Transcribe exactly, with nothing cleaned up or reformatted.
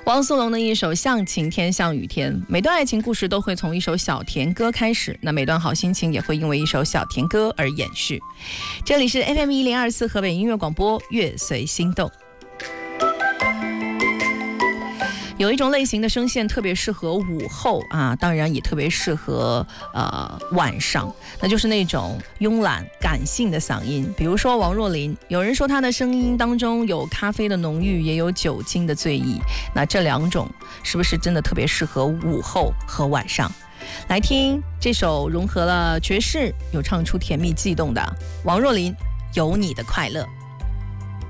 汪苏泷的一首《像晴天像雨天》，每段爱情故事都会从一首小甜歌开始，那每段好心情也会因为一首小甜歌而延续。这里是 F M 一零二四河北音乐广播，乐随心动。有一种类型的声线特别适合午后啊，当然也特别适合呃晚上，那就是那种慵懒感性的嗓音。比如说王若琳，有人说她的声音当中有咖啡的浓郁，也有酒精的醉意。那这两种是不是真的特别适合午后和晚上？来听这首融合了爵士，有唱出甜蜜悸动的王若琳《有你的快乐》。